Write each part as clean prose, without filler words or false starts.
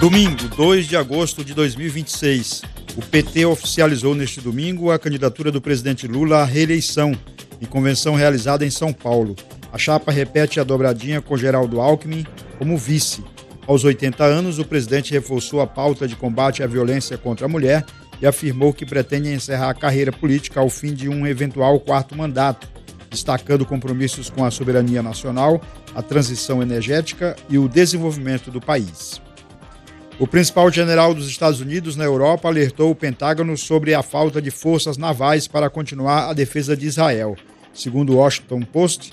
Domingo, 2 de agosto de 2026. O PT oficializou neste domingo a candidatura do presidente Lula à reeleição, em convenção realizada em São Paulo. A chapa repete a dobradinha com Geraldo Alckmin como vice. Aos 80 anos, o presidente reforçou a pauta de combate à violência contra a mulher e afirmou que pretende encerrar a carreira política ao fim de um eventual quarto mandato, destacando compromissos com a soberania nacional, a transição energética e o desenvolvimento do país. O principal general dos Estados Unidos na Europa alertou o Pentágono sobre a falta de forças navais para continuar a defesa de Israel. Segundo o Washington Post,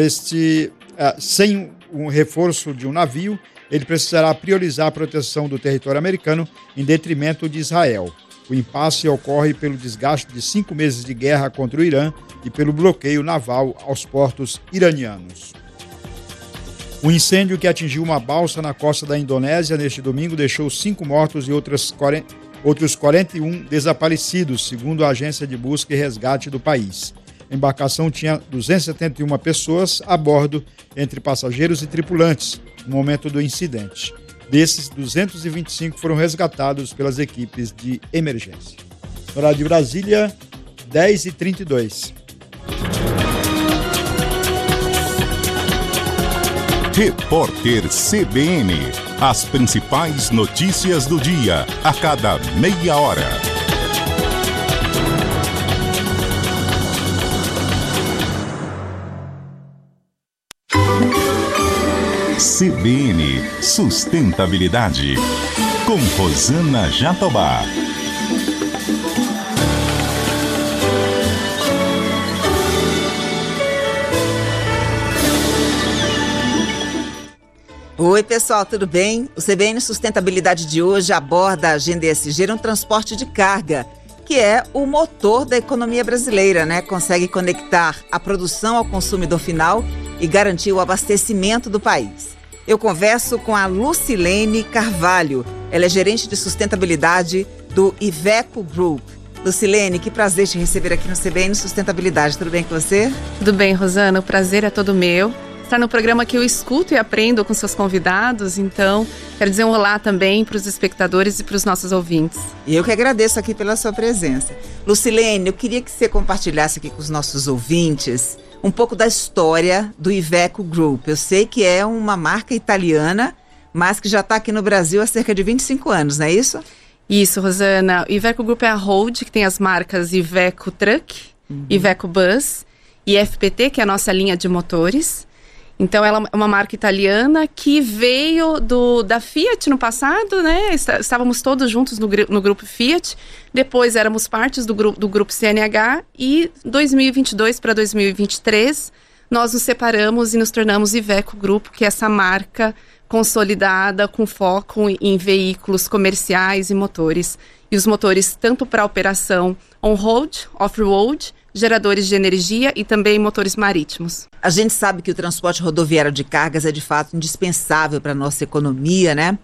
sem um reforço de um navio, ele precisará priorizar a proteção do território americano em detrimento de Israel. O impasse ocorre pelo desgaste de 5 meses de guerra contra o Irã e pelo bloqueio naval aos portos iranianos. O incêndio que atingiu uma balsa na costa da Indonésia neste domingo deixou 5 mortos e outros 41 desaparecidos, segundo a agência de busca e resgate do país. A embarcação tinha 271 pessoas a bordo, entre passageiros e tripulantes, no momento do incidente. Desses, 225 foram resgatados pelas equipes de emergência. Horário de Brasília, 10h32. Repórter CBN. As principais notícias do dia, a cada meia hora. CBN Sustentabilidade, com Rosana Jatobá. Oi pessoal, tudo bem? O CBN Sustentabilidade de hoje aborda a Agenda ESG no transporte de carga, que é o motor da economia brasileira, né? Consegue conectar a produção ao consumidor final e garantir o abastecimento do país. Eu converso com a Lucilene Carvalho, ela é gerente de sustentabilidade do Iveco Group. Lucilene, que prazer te receber aqui no CBN Sustentabilidade, tudo bem com você? Tudo bem, Rosana, o prazer é todo meu. Está no programa que eu escuto e aprendo com seus convidados, então quero dizer um olá também para os espectadores e para os nossos ouvintes. E eu que agradeço aqui pela sua presença. Lucilene, eu queria que você compartilhasse aqui com os nossos ouvintes um pouco da história do Iveco Group. Eu sei que é uma marca italiana, mas que já está aqui no Brasil há cerca de 25 anos, não é isso? Isso, Rosana. O Iveco Group é a Hold, que tem as marcas Iveco Truck, Iveco Bus e FPT, que é a nossa linha de motores. Então, ela é uma marca italiana que veio da Fiat no passado, né? Estávamos todos juntos no grupo Fiat. Depois, éramos partes do grupo CNH. E 2022 para 2023, nós nos separamos e nos tornamos Iveco Group, que é essa marca consolidada com foco em veículos comerciais e motores. E os motores tanto para operação on-road, off-road, geradores de energia e também motores marítimos. A gente sabe que o transporte rodoviário de cargas é de fato indispensável para a nossa economia, né?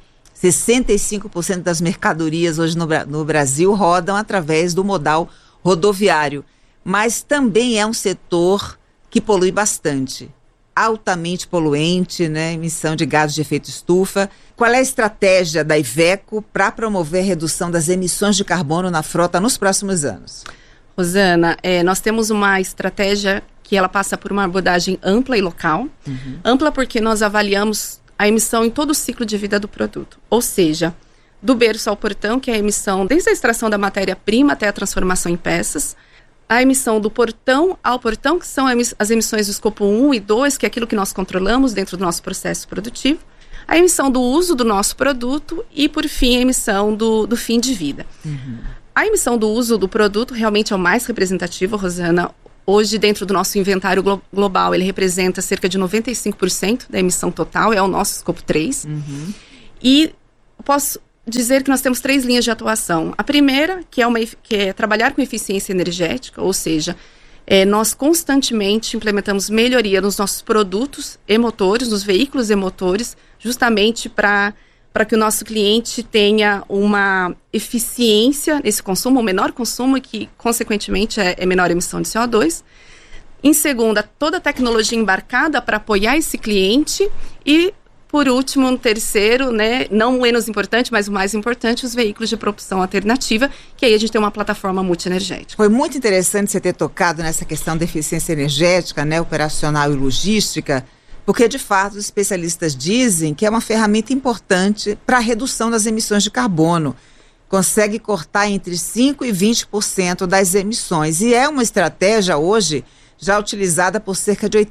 65% das mercadorias hoje no Brasil rodam através do modal rodoviário, mas também é um setor que polui bastante, altamente poluente, né? Emissão de gases de efeito estufa. Qual é a estratégia da Iveco para promover a redução das emissões de carbono na frota nos próximos anos? Rosana, nós temos uma estratégia que ela passa por uma abordagem ampla e local. Ampla porque nós avaliamos a emissão em todo o ciclo de vida do produto. Ou seja, do berço ao portão, que é a emissão desde a extração da matéria-prima até a transformação em peças. A emissão do portão ao portão, que são as emissões do escopo 1 e 2, que é aquilo que nós controlamos dentro do nosso processo produtivo. A emissão do uso do nosso produto e, por fim, a emissão do fim de vida. A emissão do uso do produto realmente é o mais representativo, Rosana. Hoje, dentro do nosso inventário global, ele representa cerca de 95% da emissão total, é o nosso escopo 3. E posso dizer que nós temos 3 linhas de atuação. A primeira, que é trabalhar com eficiência energética, ou seja, nós constantemente implementamos melhoria nos nossos produtos e motores, nos veículos e motores, justamente para que o nosso cliente tenha uma eficiência nesse consumo, um menor consumo e que, consequentemente, é menor emissão de CO2. Em segunda, toda a tecnologia embarcada para apoiar esse cliente e, por último, um terceiro, né, não menos importante, mas o mais importante, os veículos de propulsão alternativa, que aí a gente tem uma plataforma multienergética. Foi muito interessante você ter tocado nessa questão da eficiência energética, né, operacional e logística, porque, de fato, os especialistas dizem que é uma ferramenta importante para a redução das emissões de carbono. Consegue cortar entre 5% e 20% das emissões. E é uma estratégia, hoje, já utilizada por cerca de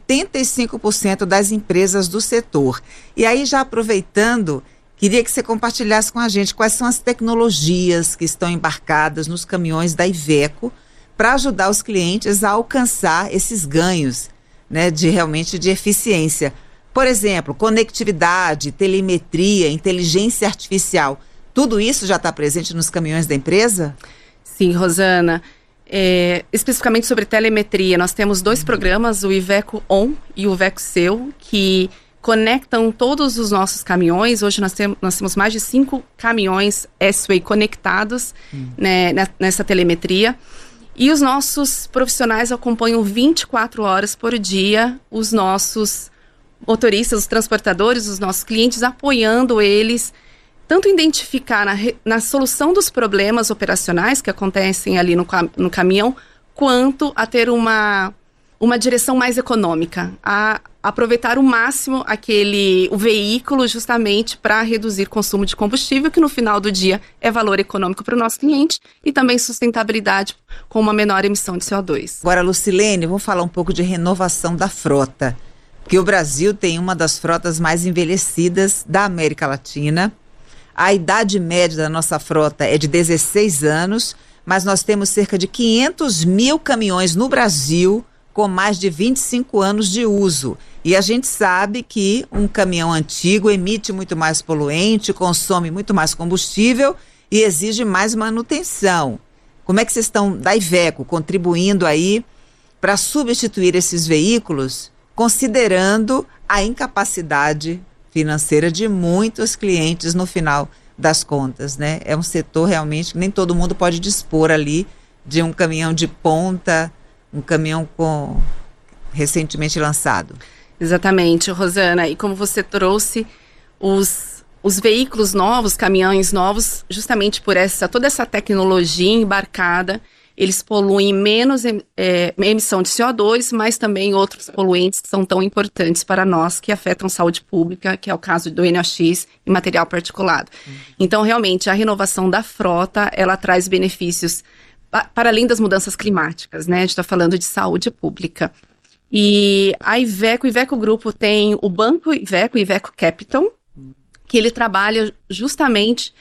85% das empresas do setor. E aí, já aproveitando, queria que você compartilhasse com a gente quais são as tecnologias que estão embarcadas nos caminhões da Iveco para ajudar os clientes a alcançar esses ganhos, né, realmente de eficiência. Por exemplo, conectividade, telemetria, inteligência artificial. Tudo isso já está presente nos caminhões da empresa? Sim, Rosana. Especificamente sobre telemetria, nós temos 2 programas, o Iveco On e o Iveco Seu, que conectam todos os nossos caminhões. Hoje nós temos mais de 5 caminhões S-Way conectados, né, nessa telemetria. E os nossos profissionais acompanham 24 horas por dia os nossos motoristas, os transportadores, os nossos clientes, apoiando eles, tanto identificar na solução dos problemas operacionais que acontecem ali no caminhão, quanto a ter uma direção mais econômica, a aproveitar o máximo o veículo justamente para reduzir consumo de combustível, que no final do dia é valor econômico para o nosso cliente e também sustentabilidade com uma menor emissão de CO2. Agora, Lucilene, vamos falar um pouco de renovação da frota, porque o Brasil tem uma das frotas mais envelhecidas da América Latina. A idade média da nossa frota é de 16 anos, mas nós temos cerca de 500 mil caminhões no Brasil com mais de 25 anos de uso. E a gente sabe que um caminhão antigo emite muito mais poluente, consome muito mais combustível e exige mais manutenção. Como é que vocês estão, da Iveco, contribuindo aí para substituir esses veículos, considerando a incapacidade financeira de muitos clientes no final das contas, né? É um setor realmente que nem todo mundo pode dispor ali de um caminhão de ponta, um caminhão recentemente lançado. Exatamente, Rosana. E como você trouxe, os veículos novos, caminhões novos, justamente por toda essa tecnologia embarcada, eles poluem menos emissão de CO2, mas também outros poluentes que são tão importantes para nós, que afetam saúde pública, que é o caso do NOx e material particulado. Então, realmente, a renovação da frota, ela traz benefícios para além das mudanças climáticas, né? A gente está falando de saúde pública. E a Iveco, o Iveco Grupo tem o Banco Iveco, Iveco Capital, que ele trabalha justamente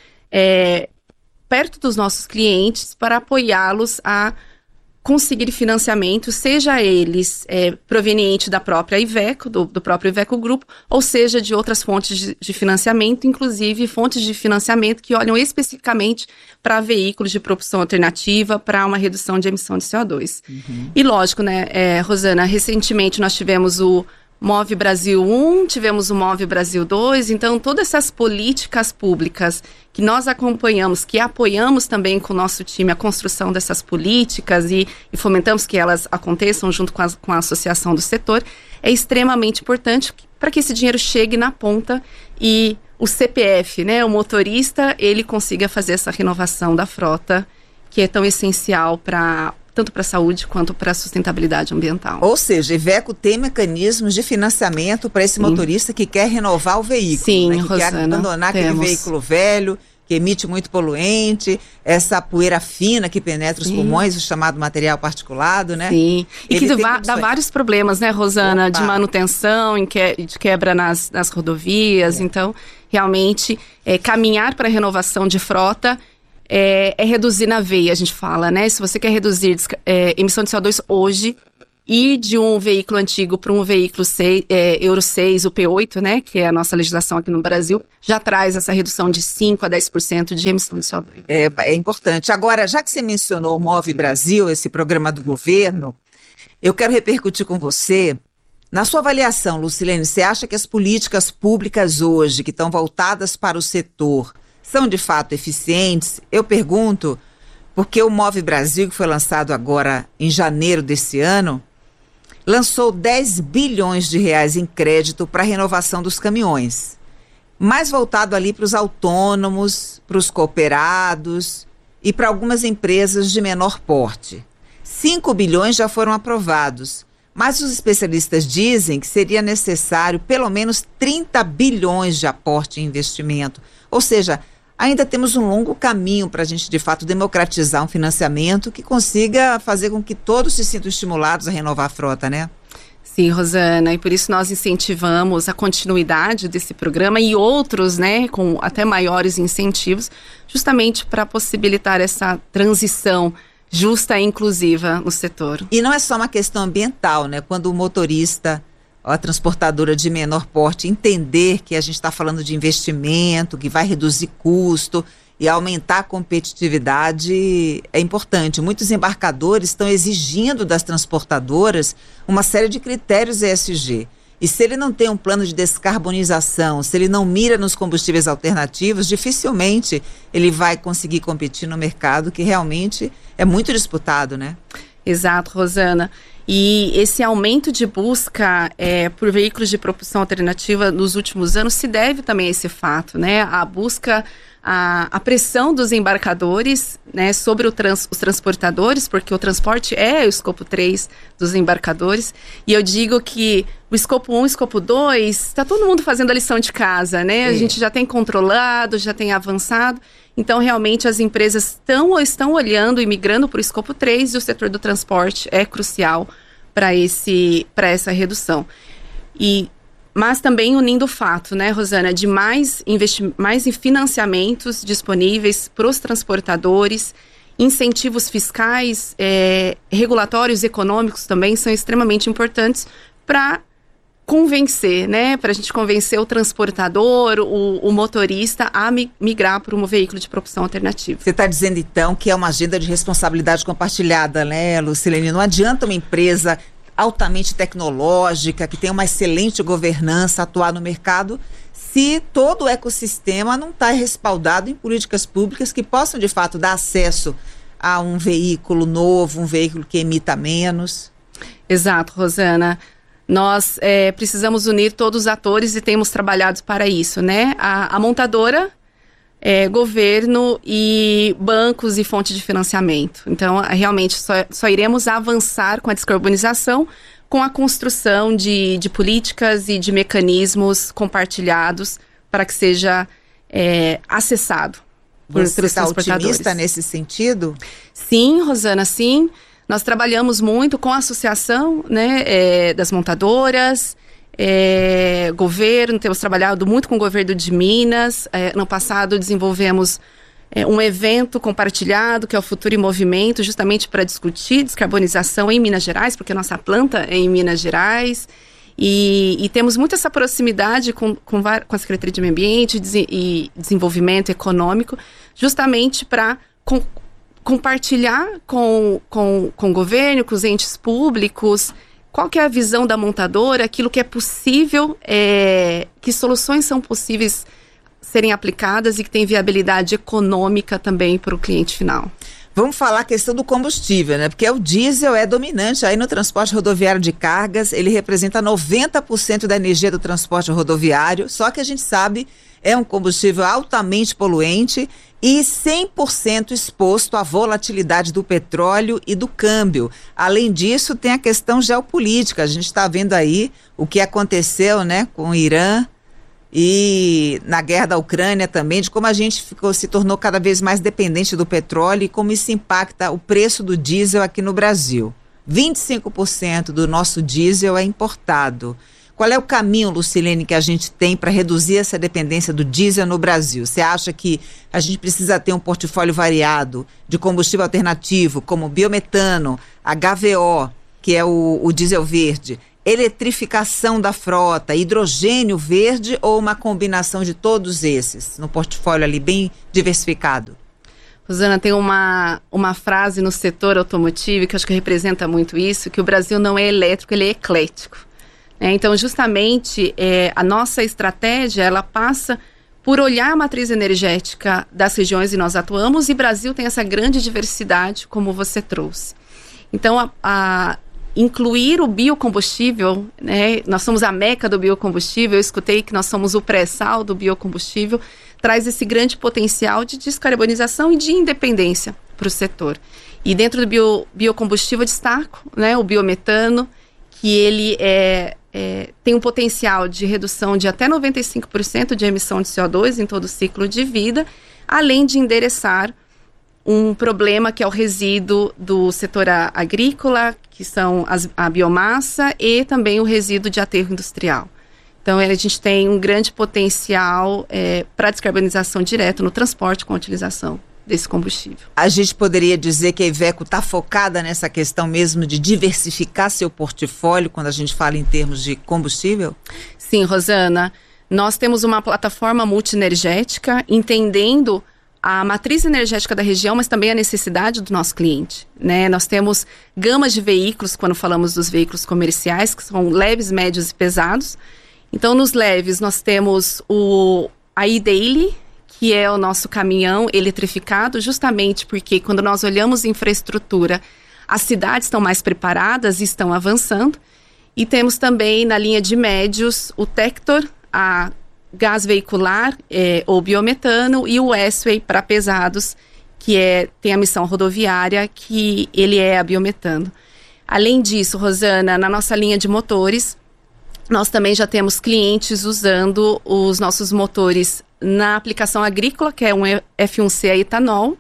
perto dos nossos clientes para apoiá-los a conseguir financiamento, seja eles provenientes da própria Iveco, do próprio Iveco Grupo, ou seja de outras fontes de financiamento, inclusive fontes de financiamento que olham especificamente para veículos de propulsão alternativa, para uma redução de emissão de CO2. E lógico, né, Rosana, recentemente nós tivemos o Move Brasil 1, tivemos o Move Brasil 2, então todas essas políticas públicas que nós acompanhamos, que apoiamos também com o nosso time a construção dessas políticas e fomentamos que elas aconteçam junto com a associação do setor, é extremamente importante para que esse dinheiro chegue na ponta e o CPF, né, o motorista, ele consiga fazer essa renovação da frota, que é tão essencial tanto para a saúde quanto para a sustentabilidade ambiental. Ou seja, Iveco tem mecanismos de financiamento para esse motorista que quer renovar o veículo. Sim, né? Que Rosana, quer abandonar aquele veículo velho, que emite muito poluente, essa poeira fina que penetra os pulmões, o chamado material particulado, né? Sim, e que dá vários problemas, né, Rosana, de manutenção, de quebra nas rodovias. Então, realmente, caminhar para a renovação de frota é reduzir na veia, a gente fala, né? Se você quer reduzir emissão de CO2 hoje, ir de um veículo antigo para um veículo Euro 6, o P8, né? Que é a nossa legislação aqui no Brasil, já traz essa redução de 5% a 10% de emissão de CO2. É importante. Agora, já que você mencionou o Move Brasil, esse programa do governo, eu quero repercutir com você. Na sua avaliação, Lucilene, você acha que as políticas públicas hoje, que estão voltadas para o setor, são de fato eficientes? Eu pergunto porque o Move Brasil, que foi lançado agora em janeiro desse ano, lançou 10 bilhões de reais em crédito para a renovação dos caminhões. mais voltado ali para os autônomos, para os cooperados e para algumas empresas de menor porte. 5 bilhões já foram aprovados, mas os especialistas dizem que seria necessário pelo menos 30 bilhões de aporte em investimento. Ou seja, ainda temos um longo caminho para a gente, de fato, democratizar um financiamento que consiga fazer com que todos se sintam estimulados a renovar a frota, né? Sim, Rosana, e por isso nós incentivamos a continuidade desse programa e outros, né, com até maiores incentivos, justamente para possibilitar essa transição justa e inclusiva no setor. E não é só uma questão ambiental, né? Quando o motorista, a transportadora de menor porte, entender que a gente está falando de investimento, que vai reduzir custo e aumentar a competitividade, é importante. Muitos embarcadores estão exigindo das transportadoras uma série de critérios ESG. E se ele não tem um plano de descarbonização, se ele não mira nos combustíveis alternativos, dificilmente ele vai conseguir competir no mercado, que realmente é muito disputado, né? Exato, Rosana. E esse aumento de busca por veículos de propulsão alternativa nos últimos anos se deve também a esse fato, né? A busca, a pressão dos embarcadores, né, sobre os transportadores, porque o transporte é o escopo 3 dos embarcadores. E eu digo que o escopo 1 e o escopo 2, está todo mundo fazendo a lição de casa, né? A gente já tem controlado, já tem avançado. Então, realmente, as empresas estão olhando e migrando para o escopo 3 e o setor do transporte é crucial para essa redução. Mas também unindo o fato, né, Rosana, de mais financiamentos disponíveis para os transportadores, incentivos fiscais, regulatórios econômicos também são extremamente importantes para convencer, né, para a gente convencer o transportador, o motorista a migrar para um veículo de propulsão alternativa. Você está dizendo, então, que é uma agenda de responsabilidade compartilhada, né, Lucilene? Não adianta uma empresa altamente tecnológica, que tem uma excelente governança, atuar no mercado, se todo o ecossistema não está respaldado em políticas públicas que possam, de fato, dar acesso a um veículo novo, um veículo que emita menos. Exato, Rosana. Nós precisamos unir todos os atores e temos trabalhado para isso, né? A montadora, governo e bancos e fontes de financiamento. Então, realmente, só iremos avançar com a descarbonização com a construção de políticas e de mecanismos compartilhados para que seja acessado por Você está transportadores. otimista nesse sentido? Sim, Rosana, sim. Nós trabalhamos muito com a associação, né, das montadoras, governo, temos trabalhado muito com o governo de Minas. No passado desenvolvemos um evento compartilhado, que é o Futuro em Movimento, justamente para discutir descarbonização em Minas Gerais, porque a nossa planta é em Minas Gerais. E temos muito essa proximidade com a Secretaria de Meio Ambiente e Desenvolvimento Econômico, justamente para compartilhar com o governo, com os entes públicos, qual que é a visão da montadora, aquilo que é possível, que soluções são possíveis serem aplicadas e que tem viabilidade econômica também para o cliente final. Vamos falar a questão do combustível, né? Porque o diesel é dominante aí no transporte rodoviário de cargas, ele representa 90% da energia do transporte rodoviário, só que a gente sabe, é um combustível altamente poluente e 100% exposto à volatilidade do petróleo e do câmbio. Além disso, tem a questão geopolítica. A gente está vendo aí o que aconteceu, né, com o Irã e na guerra da Ucrânia também, de como a gente se tornou cada vez mais dependente do petróleo e como isso impacta o preço do diesel aqui no Brasil. 25% do nosso diesel é importado. Qual é o caminho, Lucilene, que a gente tem para reduzir essa dependência do diesel no Brasil? Você acha que a gente precisa ter um portfólio variado de combustível alternativo, como biometano, HVO, que é o diesel verde, eletrificação da frota, hidrogênio verde ou uma combinação de todos esses, no portfólio ali bem diversificado? Rosana, tem uma frase no setor automotivo que eu acho que representa muito isso, que o Brasil não é elétrico, ele é eclético. Então, justamente, a nossa estratégia, ela passa por olhar a matriz energética das regiões em que nós atuamos, e o Brasil tem essa grande diversidade, como você trouxe. Então, incluir o biocombustível, né? Nós somos a meca do biocombustível, eu escutei que nós somos o pré-sal do biocombustível, traz esse grande potencial de descarbonização e de independência para o setor. E dentro do biocombustível eu destaco, né, o biometano, que ele tem um potencial de redução de até 95% de emissão de CO2 em todo o ciclo de vida, além de endereçar um problema que é o resíduo do setor agrícola, que são a biomassa, e também o resíduo de aterro industrial. Então, a gente tem um grande potencial para descarbonização direta no transporte com a utilização desse combustível. A gente poderia dizer que a Iveco está focada nessa questão mesmo de diversificar seu portfólio quando a gente fala em termos de combustível? Sim, Rosana. Nós temos uma plataforma multienergética, entendendo a matriz energética da região, mas também a necessidade do nosso cliente, né? Nós temos gamas de veículos, quando falamos dos veículos comerciais, que são leves, médios e pesados. Então, nos leves, nós temos a e-Daily, que é o nosso caminhão eletrificado, justamente porque quando nós olhamos infraestrutura, as cidades estão mais preparadas e estão avançando. E temos também na linha de médios o Tector, a gás veicular ou biometano, e o S-Way para pesados, que tem a missão rodoviária, que ele é a biometano. Além disso, Rosana, na nossa linha de motores, nós também já temos clientes usando os nossos motores na aplicação agrícola, que é um F1C a etanol,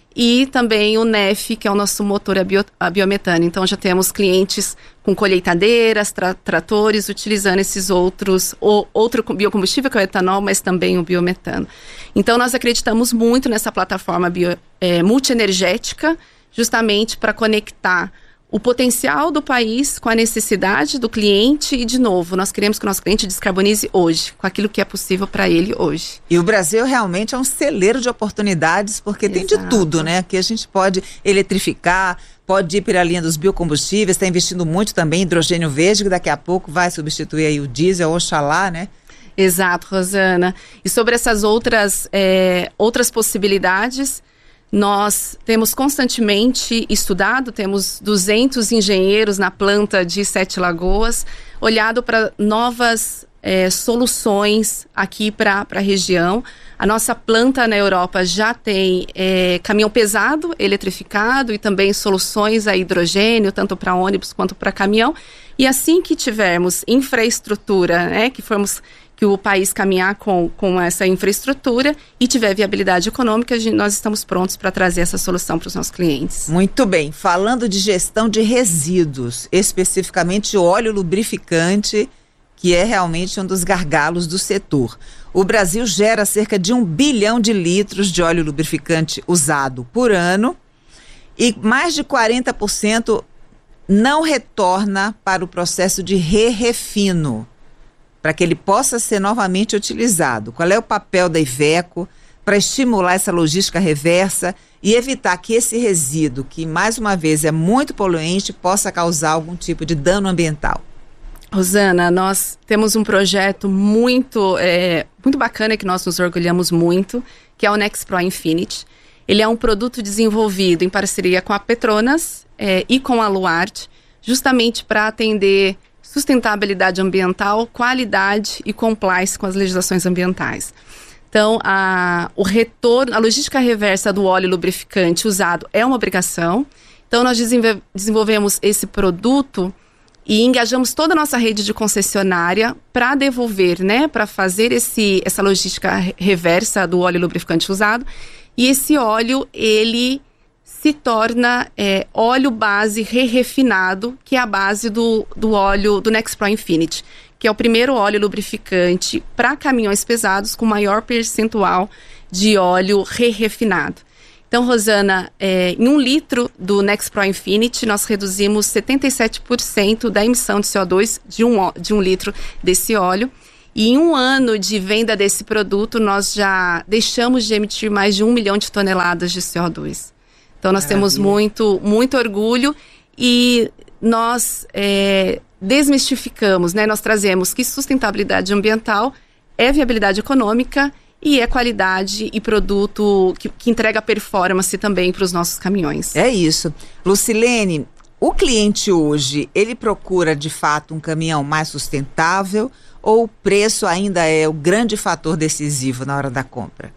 e também o NEF, que é o nosso motor a biometano. Então, já temos clientes com colheitadeiras, tratores, utilizando esses outro biocombustível, que é o etanol, mas também o biometano. Então, nós acreditamos muito nessa plataforma multienergética, justamente para conectar o potencial do país com a necessidade do cliente e, de novo, nós queremos que o nosso cliente descarbonize hoje, com aquilo que é possível para ele hoje. E o Brasil realmente é um celeiro de oportunidades, porque Exato. Tem de tudo, né? Aqui a gente pode eletrificar, pode ir para a linha dos biocombustíveis, está investindo muito também em hidrogênio verde, que daqui a pouco vai substituir aí o diesel, oxalá, né? Exato, Rosana. E sobre essas outras possibilidades, nós temos constantemente estudado, temos 200 engenheiros na planta de Sete Lagoas, olhado para novas soluções aqui para a região. A nossa planta na Europa já tem caminhão pesado, eletrificado, e também soluções a hidrogênio, tanto para ônibus quanto para caminhão. E assim que tivermos infraestrutura, né, que o país caminhar com essa infraestrutura e tiver viabilidade econômica, nós estamos prontos para trazer essa solução para os nossos clientes. Muito bem. Falando de gestão de resíduos, especificamente óleo lubrificante, que é realmente um dos gargalos do setor. O Brasil gera cerca de 1 bilhão de litros de óleo lubrificante usado por ano, e mais de 40% não retorna para o processo de refino, para que ele possa ser novamente utilizado. Qual é o papel da Iveco para estimular essa logística reversa e evitar que esse resíduo, que mais uma vez é muito poluente, possa causar algum tipo de dano ambiental? Rosana, nós temos um projeto muito bacana, que nós nos orgulhamos muito, que é o Nexpro Infinity. Ele é um produto desenvolvido em parceria com a Petronas e com a Luarte, justamente para atender sustentabilidade ambiental, qualidade e compliance com as legislações ambientais. Então, a logística reversa do óleo lubrificante usado é uma obrigação. Então, nós desenvolvemos esse produto e engajamos toda a nossa rede de concessionária para devolver, né, para fazer essa logística reversa do óleo lubrificante usado. E esse óleo, ele se torna óleo base re-refinado, que é a base do óleo do Nexpro Infinity, que é o primeiro óleo lubrificante para caminhões pesados com maior percentual de óleo re-refinado. Então, Rosana, em 1 litro do Nexpro Infinity, nós reduzimos 77% da emissão de CO2 de um litro desse óleo. E em 1 ano de venda desse produto, nós já deixamos de emitir mais de 1 milhão de toneladas de CO2. Então, nós temos muito, muito orgulho, e nós desmistificamos, né? Nós trazemos que sustentabilidade ambiental é viabilidade econômica e é qualidade e produto que entrega performance também para os nossos caminhões. É isso. Lucilene, O cliente hoje, ele procura de fato um caminhão mais sustentável ou o preço ainda é o grande fator decisivo na hora da compra?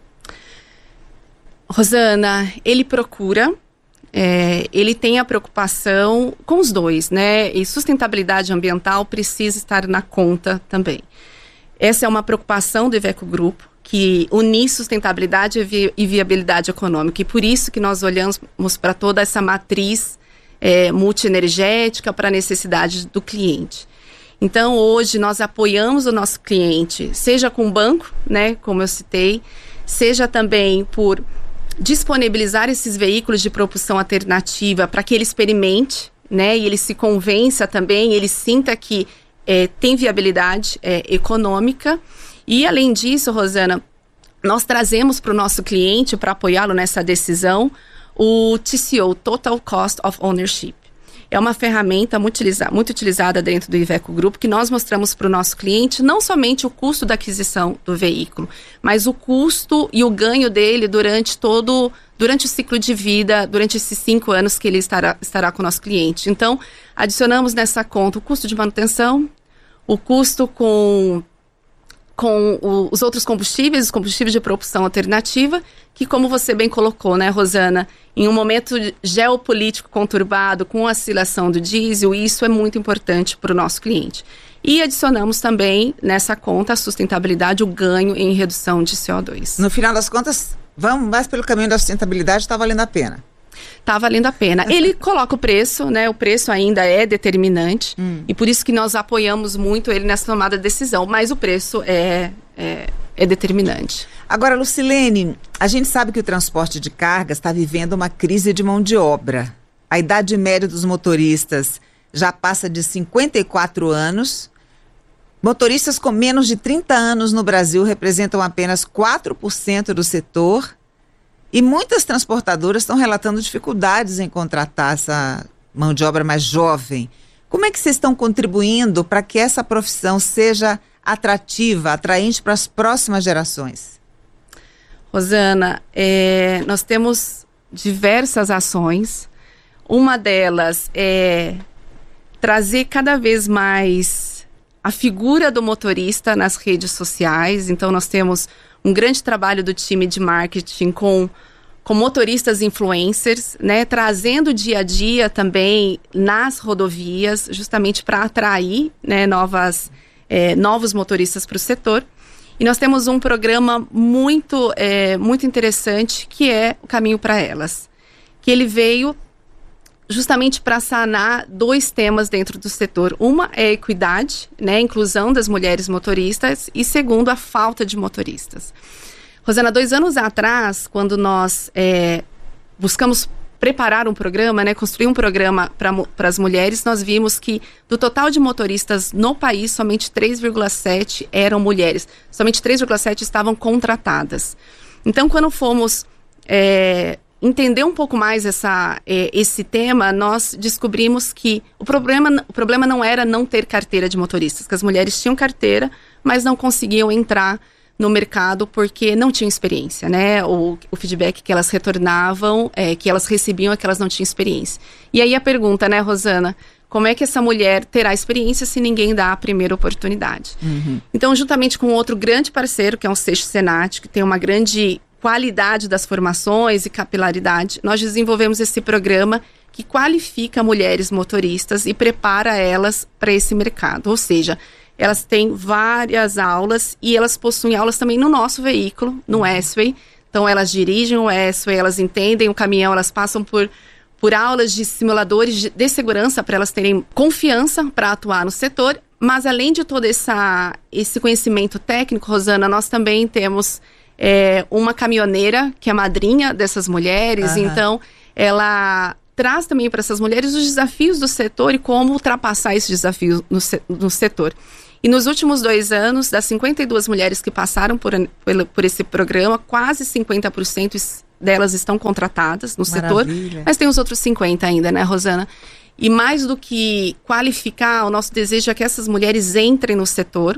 Rosana, ele procura, ele tem a preocupação com os dois, né? E sustentabilidade ambiental precisa estar na conta também. Essa é uma preocupação do Iveco Grupo, que unir sustentabilidade e viabilidade econômica. E por isso que nós olhamos para toda essa matriz multienergética para a necessidade do cliente. Então, hoje, nós apoiamos o nosso cliente, seja com o banco, né, como eu citei, seja também por disponibilizar esses veículos de propulsão alternativa para que ele experimente, né, e ele se convença também, ele sinta que tem viabilidade econômica. E, além disso, Rosana, nós trazemos para o nosso cliente, para apoiá-lo nessa decisão, o TCO, Total Cost of Ownership. É uma ferramenta muito utilizada dentro do Iveco Grupo, que nós mostramos para o nosso cliente não somente o custo da aquisição do veículo, mas o custo e o ganho dele durante o ciclo de vida, durante esses 5 anos que ele estará com o nosso cliente. Então, adicionamos nessa conta o custo de manutenção, o custo com os outros combustíveis, os combustíveis de propulsão alternativa, que, como você bem colocou, né, Rosana, em um momento geopolítico conturbado, com a oscilação do diesel, isso é muito importante para o nosso cliente. E adicionamos também nessa conta a sustentabilidade, o ganho em redução de CO2. No final das contas, vamos mais pelo caminho da sustentabilidade, está valendo a pena. Está valendo a pena. Ele coloca o preço, né? O preço ainda é determinante e por isso que nós apoiamos muito ele nessa tomada de decisão, mas o preço é determinante. Agora, Lucilene, a gente sabe que o transporte de cargas está vivendo uma crise de mão de obra. A idade média dos motoristas já passa de 54 anos. Motoristas com menos de 30 anos no Brasil representam apenas 4% do setor. E muitas transportadoras estão relatando dificuldades em contratar essa mão de obra mais jovem. Como é que vocês estão contribuindo para que essa profissão seja atrativa, atraente para as próximas gerações? Rosana, nós temos diversas ações. Uma delas é trazer cada vez mais a figura do motorista nas redes sociais. Então, nós temos um grande trabalho do time de marketing com motoristas influencers, né, trazendo dia a dia também nas rodovias, justamente para atrair, né, novos motoristas para o setor. E nós temos um programa muito interessante, que é o Caminho para Elas, que ele veio justamente para sanar 2 temas dentro do setor. Uma é a equidade, né, a inclusão das mulheres motoristas, e segundo, a falta de motoristas. Rosana, 2 anos atrás, quando nós buscamos preparar um programa, né, construir um programa para as mulheres, nós vimos que do total de motoristas no país, somente 3,7 eram mulheres. Somente 3,7 estavam contratadas. Então, quando fomos entender um pouco mais esse tema, nós descobrimos que o problema não era não ter carteira de motoristas, que as mulheres tinham carteira, mas não conseguiam entrar no mercado porque não tinham experiência, né? O feedback que elas retornavam, que elas recebiam, é que elas não tinham experiência. E aí a pergunta, né, Rosana, como é que essa mulher terá experiência se ninguém dá a primeira oportunidade? Uhum. Então, juntamente com outro grande parceiro, que é o Seixo Senat, que tem uma grande qualidade das formações e capilaridade, nós desenvolvemos esse programa que qualifica mulheres motoristas e prepara elas para esse mercado. Ou seja, elas têm várias aulas e elas possuem aulas também no nosso veículo, no S-Way. Então, elas dirigem o S-Way, elas entendem o caminhão, elas passam por aulas de simuladores de segurança para elas terem confiança para atuar no setor. Mas, além de todo esse conhecimento técnico, Rosana, nós também temos uma caminhoneira que é madrinha dessas mulheres. Uhum. Então, ela traz também para essas mulheres os desafios do setor e como ultrapassar esses desafios no setor. E nos últimos 2 anos, das 52 mulheres que passaram por esse programa, quase 50% delas estão contratadas no setor, mas tem os outros 50 ainda, né, Rosana? E mais do que qualificar, o nosso desejo é que essas mulheres entrem no setor,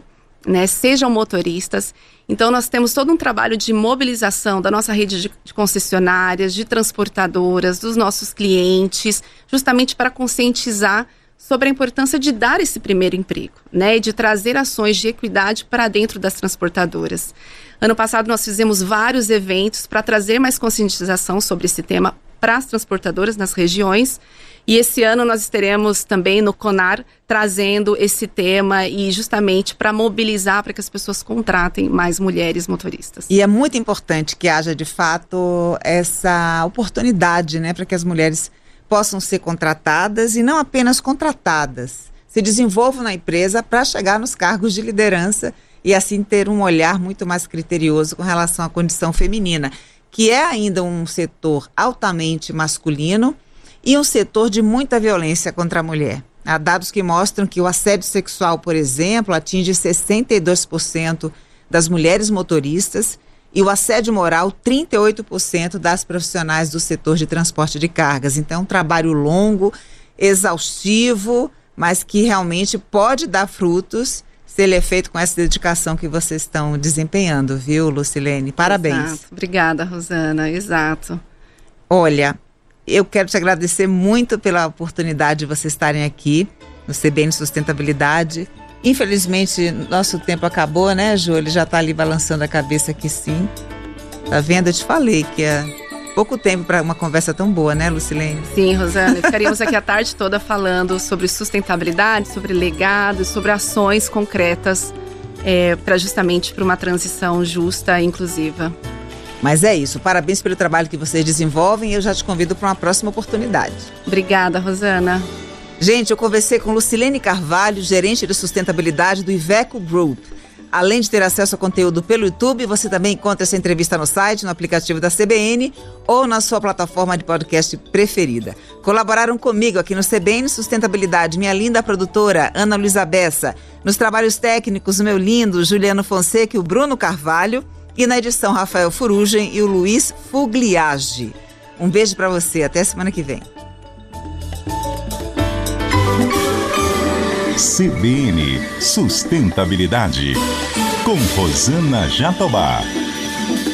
né, sejam motoristas. Então, nós temos todo um trabalho de mobilização da nossa rede de concessionárias, de transportadoras, dos nossos clientes, justamente para conscientizar sobre a importância de dar esse primeiro emprego, né, e de trazer ações de equidade para dentro das transportadoras. Ano passado, nós fizemos vários eventos para trazer mais conscientização sobre esse tema para as transportadoras nas regiões. E esse ano nós estaremos também no CONAR trazendo esse tema e justamente para mobilizar para que as pessoas contratem mais mulheres motoristas. E é muito importante que haja de fato essa oportunidade, né, para que as mulheres possam ser contratadas e não apenas contratadas, se desenvolvam na empresa para chegar nos cargos de liderança e assim ter um olhar muito mais criterioso com relação à condição feminina, que é ainda um setor altamente masculino e um setor de muita violência contra a mulher. Há dados que mostram que o assédio sexual, por exemplo, atinge 62% das mulheres motoristas e o assédio moral 38% das profissionais do setor de transporte de cargas. Então, é um trabalho longo, exaustivo, mas que realmente pode dar frutos se ele é feito com essa dedicação que vocês estão desempenhando, viu, Lucilene? Parabéns. Exato. Obrigada, Rosana. Exato. Olha, eu quero te agradecer muito pela oportunidade de vocês estarem aqui no CBN Sustentabilidade. Infelizmente, nosso tempo acabou, né, Ju? Ele já está ali balançando a cabeça aqui, sim. Tá vendo? Eu te falei que é pouco tempo para uma conversa tão boa, né, Lucilene? Sim, Rosana. Ficaríamos aqui a tarde toda falando sobre sustentabilidade, sobre legado, sobre ações concretas justamente para uma transição justa e inclusiva. Mas é isso. Parabéns pelo trabalho que vocês desenvolvem e eu já te convido para uma próxima oportunidade. Obrigada, Rosana. Gente, eu conversei com Lucilene Carvalho, gerente de sustentabilidade do Iveco Group. Além de ter acesso ao conteúdo pelo YouTube, você também encontra essa entrevista no site, no aplicativo da CBN ou na sua plataforma de podcast preferida. Colaboraram comigo aqui no CBN Sustentabilidade, minha linda produtora Ana Luísa Bessa, nos trabalhos técnicos o meu lindo Juliano Fonseca e o Bruno Carvalho, e na edição Rafael Furugem e o Luiz Fugliage. Um beijo para você, até semana que vem. CBN Sustentabilidade, com Rosana Jatobá.